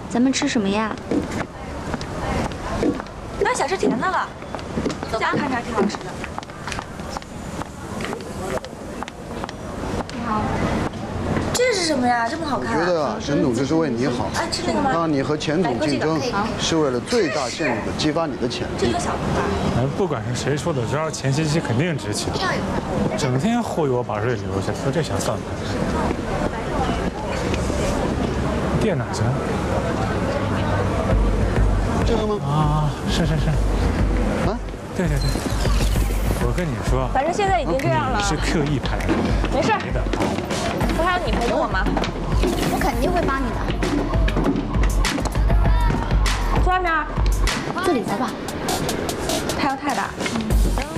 咱们吃什么呀？ 那想吃甜的了，走吧，看着还挺好吃的。你好，这是什么呀？这么好看？ 我觉得啊，沈总这是为你好， 哎，吃那个吗？ 让你和钱总竞争，是为了最大限度的激发你的潜力。 这个小的吧。 不管是谁说的，只要前期肯定值钱。整天忽悠我把瑞留下，说这想算盘。店哪去了？ 这个吗？ 啊，是。 啊， 对，我跟你说， 反正现在已经这样了。 你是 QE 派的， 没事。 没的。 不还有你陪着我吗？ 我肯定会帮你的。 去外面。 这里来吧。 太阳太大。